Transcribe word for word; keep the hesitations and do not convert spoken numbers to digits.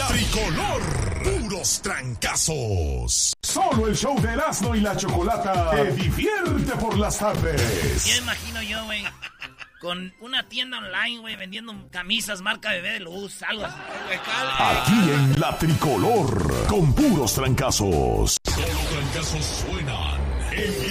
La Tricolor. Puros trancazos. Solo el show de Erasmo y la Chocolata te divierte por las tardes. Ya imagino yo, güey, con una tienda online, güey, vendiendo camisas marca Bebé de Luz, algo así. Aquí en La Tricolor, con puros trancazos. Solo trancazos suenan.